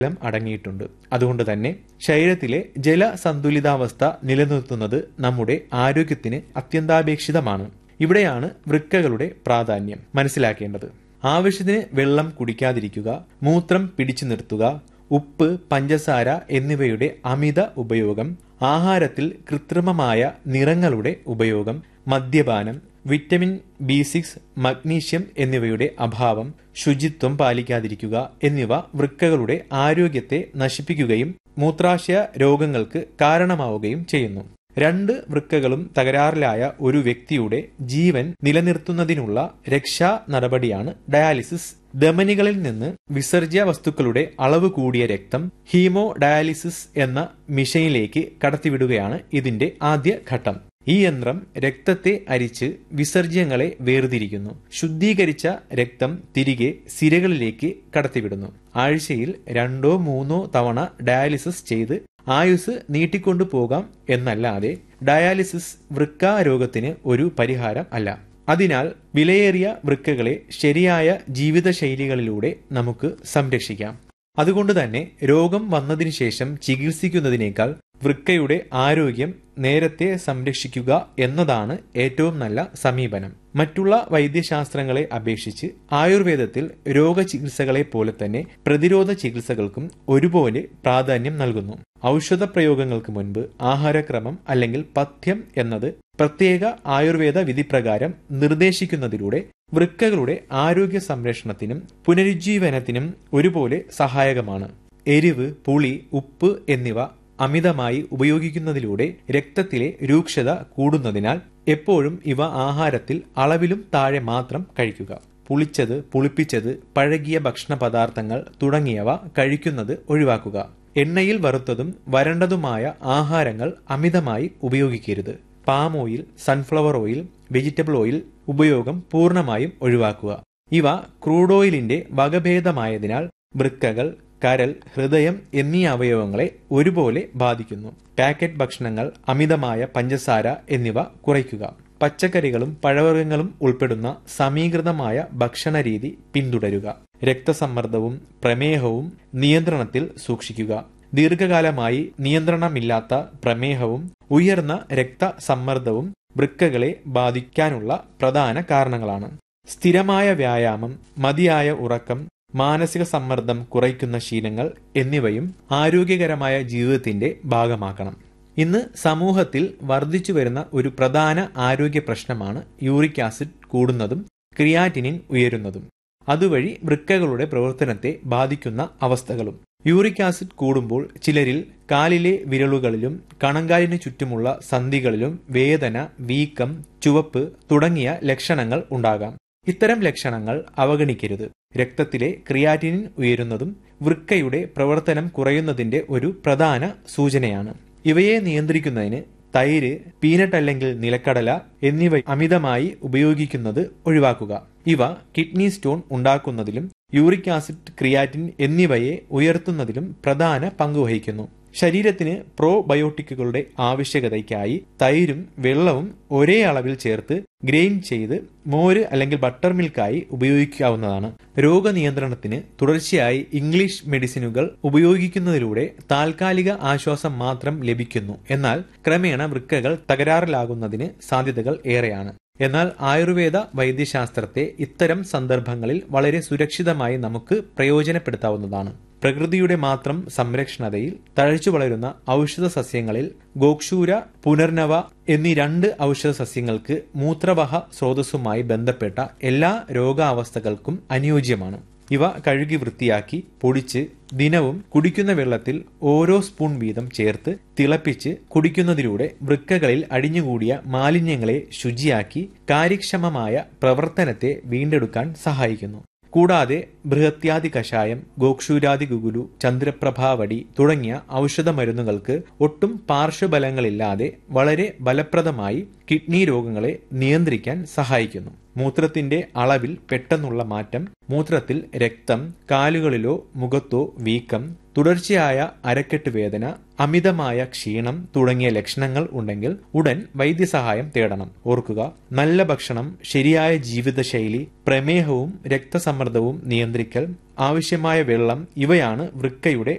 അടങ്ങിയിട്ടുണ്ട്. അതുകൊണ്ട് തന്നെ ശരീരത്തിലെ ജലസന്തുലിതാവസ്ഥ നിലനിർത്തുന്നത് നമ്മുടെ ആരോഗ്യത്തിന് അത്യന്താപേക്ഷിതമാണ്. ഇവിടെയാണ് വൃക്കകളുടെ പ്രാധാന്യം മനസ്സിലാക്കേണ്ടത്. ആവശ്യത്തിന് വെള്ളം കുടിക്കാതിരിക്കുക, മൂത്രം പിടിച്ചു നിർത്തുക, ഉപ്പ്, പഞ്ചസാര എന്നിവയുടെ അമിത ഉപയോഗം, ആഹാരത്തിൽ കൃത്രിമമായ നിറങ്ങളുടെ ഉപയോഗം, മദ്യപാനം, വിറ്റമിൻ B6, മഗ്നീഷ്യം എന്നിവയുടെ അഭാവം, ശുചിത്വം പാലിക്കാതിരിക്കുക എന്നിവ വൃക്കകളുടെ ആരോഗ്യത്തെ നശിപ്പിക്കുകയും മൂത്രാശയ രോഗങ്ങൾക്ക് കാരണമാവുകയും ചെയ്യുന്നു. 2 വൃക്കകളും തകരാറിലായ ഒരു വ്യക്തിയുടെ ജീവൻ നിലനിർത്തുന്നതിനുള്ള രക്ഷാ നടപടിയാണ് ഡയാലിസിസ്. ധമനികളിൽ നിന്ന് വിസർജ്യ വസ്തുക്കളുടെ അളവ് കൂടിയ രക്തം ഹീമോ ഡയാലിസിസ് എന്ന മിഷനിലേക്ക് കടത്തിവിടുകയാണ് ഇതിന്റെ ആദ്യ ഘട്ടം. ഈ യന്ത്രം രക്തത്തെ അരിച്ച് വിസർജ്യങ്ങളെ വേർതിരിക്കുന്നു. ശുദ്ധീകരിച്ച രക്തം തിരികെ സിരകളിലേക്ക് കടത്തിവിടുന്നു. ആഴ്ചയിൽ 2-3 തവണ ഡയാലിസിസ് ചെയ്ത് ആയുസ് നീട്ടിക്കൊണ്ടു പോകാം എന്നല്ലാതെ ഡയാലിസിസ് വൃക്കാരോഗത്തിന് ഒരു പരിഹാരം അല്ല. അതിനാൽ വിലയേറിയ വൃക്കകളെ ശരിയായ ജീവിതശൈലികളിലൂടെ നമുക്ക് സംരക്ഷിക്കാം. അതുകൊണ്ട് തന്നെ രോഗം വന്നതിനു ശേഷം ചികിത്സിക്കുന്നതിനേക്കാൾ വൃക്കയുടെ ആരോഗ്യം നേരത്തെ സംരക്ഷിക്കുക എന്നതാണ് ഏറ്റവും നല്ല സമീപനം. മറ്റുള്ള വൈദ്യശാസ്ത്രങ്ങളെ അപേക്ഷിച്ച് ആയുർവേദത്തിൽ രോഗചികിത്സകളെ പോലെ തന്നെ പ്രതിരോധ ചികിത്സകൾക്കും ഒരുപോലെ പ്രാധാന്യം നൽകുന്നു. ഔഷധ പ്രയോഗങ്ങൾക്ക് മുൻപ് ആഹാരക്രമം അല്ലെങ്കിൽ പഥ്യം എന്നത് പ്രത്യേക ആയുർവേദ വിധിപ്രകാരം നിർദ്ദേശിക്കുന്നതിലൂടെ വൃക്കകളുടെ ആരോഗ്യ സംരക്ഷണത്തിനും പുനരുജ്ജീവനത്തിനും ഒരുപോലെ സഹായകമാണ്. എരിവ്, പുളി, ഉപ്പ് എന്നിവ അമിതമായി ഉപയോഗിക്കുന്നതിലൂടെ രക്തത്തിലെ രൂക്ഷത കൂടുന്നതിനാൽ എപ്പോഴും ഇവ ആഹാരത്തിൽ അളവിലും താഴെ മാത്രം കഴിക്കുക. പുളിച്ചത്, പുളിപ്പിച്ചത്, പഴകിയ ഭക്ഷണ പദാർത്ഥങ്ങൾ തുടങ്ങിയവ കഴിക്കുന്നത് ഒഴിവാക്കുക. എണ്ണയിൽ വറുത്തതും വരണ്ടതുമായ ആഹാരങ്ങൾ അമിതമായി ഉപയോഗിക്കരുത്. Palm oil, sunflower oil, vegetable oil ഉപയോഗം പൂർണ്ണമായും ഒഴിവാക്കുക. ഇവ ക്രൂഡ് ഓയിലിന്റെ വകഭേദമായതിനാൽ വൃക്കകൾ, കരൾ, ഹൃദയം എന്നീ അവയവങ്ങളെ ഒരുപോലെ ബാധിക്കുന്നു. പാക്കറ്റ് ഭക്ഷണങ്ങൾ, അമിതമായ പഞ്ചസാര എന്നിവ കുറയ്ക്കുക. പച്ചക്കറികളും പഴവർഗ്ഗങ്ങളും ഉൾപ്പെടുന്ന സമീകൃതമായ ഭക്ഷണരീതി പിന്തുടരുക. രക്തസമ്മർദ്ദവും പ്രമേഹവും നിയന്ത്രണത്തിൽ സൂക്ഷിക്കുക. ദീർഘകാലമായി നിയന്ത്രണമില്ലാത്ത പ്രമേഹവും ഉയർന്ന രക്തസമ്മർദ്ദവും വൃക്കകളെ ബാധിക്കാനുള്ള പ്രധാന കാരണങ്ങളാണ്. സ്ഥിരമായ വ്യായാമം, മതിയായ ഉറക്കം, മാനസിക സമ്മർദ്ദം കുറയ്ക്കുന്ന ശീലങ്ങൾ എന്നിവയും ആരോഗ്യകരമായ ജീവിതത്തിന്റെ ഭാഗമാക്കണം. ഇന്ന് സമൂഹത്തിൽ വർദ്ധിച്ചു വരുന്ന ഒരു പ്രധാന ആരോഗ്യ പ്രശ്നമാണ് യൂറിക് ആസിഡ് കൂടുന്നതും ക്രിയാറ്റിനിൻ ഉയരുന്നതും. അതുവഴി വൃക്കകളുടെ പ്രവർത്തനത്തെ ബാധിക്കുന്ന അവസ്ഥകളും. യൂറിക് ആസിഡ് കൂടുമ്പോൾ ചിലരിൽ കാലിലെ വിരലുകളിലും കണങ്കാലിനു ചുറ്റുമുള്ള സന്ധികളിലും വേദന, വീക്കം, ചുവപ്പ് തുടങ്ങിയ ലക്ഷണങ്ങൾ ഉണ്ടാകാം. ഇത്തരം ലക്ഷണങ്ങൾ അവഗണിക്കരുത്. രക്തത്തിലെ ക്രിയാറ്റിനിൻ ഉയരുന്നതും വൃക്കയുടെ പ്രവർത്തനം കുറയുന്നതിന്റെ ഒരു പ്രധാന സൂചനയാണ്. ഇവയെ നിയന്ത്രിക്കുന്നതിന് തൈര്, പീനട്ട് അല്ലെങ്കിൽ നിലക്കടല എന്നിവ അമിതമായി ഉപയോഗിക്കുന്നത് ഒഴിവാക്കുക. ഇവ kidney stone ഉണ്ടാക്കുന്നതിലും uric acid, creatine എന്നിവയെ ഉയർത്തുന്നതിലും പ്രധാന പങ്കുവഹിക്കുന്നു. ശരീരത്തിന് പ്രോബയോട്ടിക്കുകളുടെ ആവശ്യകതയ്ക്കായി തൈരും വെള്ളവും ഒരേ അളവിൽ ചേർത്ത് ഗ്രൈൻഡ് ചെയ്ത് മോര് അല്ലെങ്കിൽ ബട്ടർ മിൽക്കായി ഉപയോഗിക്കാവുന്നതാണ്. രോഗനിയന്ത്രണത്തിന് തുടർച്ചയായി ഇംഗ്ലീഷ് മെഡിസിനുകൾ ഉപയോഗിക്കുന്നതിലൂടെ താൽക്കാലിക ആശ്വാസം മാത്രം ലഭിക്കുന്നു. എന്നാൽ ക്രമേണ വൃക്കകൾ തകരാറിലാകുന്നതിന് സാധ്യതകൾ ഏറെയാണ്. എന്നാൽ ആയുർവേദ വൈദ്യശാസ്ത്രത്തെ ഇത്തരം സന്ദർഭങ്ങളിൽ വളരെ സുരക്ഷിതമായി നമുക്ക് പ്രയോജനപ്പെടുത്താവുന്നതാണ്. പ്രകൃതിയുടെ മാത്രം സംരക്ഷണതയിൽ തഴച്ചു വളരുന്ന ഔഷധ സസ്യങ്ങളിൽ ഗോക്ഷൂര, പുനർനവ എന്നീ 2 ഔഷധ സസ്യങ്ങൾക്ക് മൂത്രവാഹ സ്രോതസ്സുമായി ബന്ധപ്പെട്ട എല്ലാ രോഗാവസ്ഥകൾക്കും അനുയോജ്യമാണ്. ഇവ കഴുകി വൃത്തിയാക്കി പൊടിച്ച് ദിനവും കുടിക്കുന്ന വെള്ളത്തിൽ ഓരോ സ്പൂൺ വീതം ചേർത്ത് തിളപ്പിച്ച് കുടിക്കുന്നതിലൂടെ വൃക്കകളിൽ അടിഞ്ഞുകൂടിയ മാലിന്യങ്ങളെ ശുചിയാക്കി കാര്യക്ഷമമായ പ്രവർത്തനത്തെ വീണ്ടെടുക്കാൻ സഹായിക്കുന്നു. കൂടാതെ ബൃഹത്യാദി കഷായം, ഗോക്ഷൂരാദി ഗുഗുലു, ചന്ദ്രപ്രഭാവടി തുടങ്ങിയ ഔഷധ മരുന്നുകൾക്ക് ഒട്ടും പാർശ്വഫലങ്ങളില്ലാതെ വളരെ ഫലപ്രദമായി കിഡ്നി രോഗങ്ങളെ നിയന്ത്രിക്കാൻ സഹായിക്കുന്നു. മൂത്രത്തിന്റെ അളവിൽ പെട്ടെന്നുള്ള മാറ്റം, മൂത്രത്തിൽ രക്തം, കാലുകളിലോ മുഖത്തോ വീക്കം, തുടർച്ചയായ അരക്കെട്ട് വേദന, അമിതമായ ക്ഷീണം തുടങ്ങിയ ലക്ഷണങ്ങൾ ഉണ്ടെങ്കിൽ ഉടൻ വൈദ്യസഹായം തേടണം. ഓർക്കുക, നല്ല ഭക്ഷണം, ശരിയായ ജീവിതശൈലി, പ്രമേഹവും രക്തസമ്മർദ്ദവും നിയന്ത്രിക്കൽ, ആവശ്യമായ വെള്ളം ഇവയാണ് വൃക്കയുടെ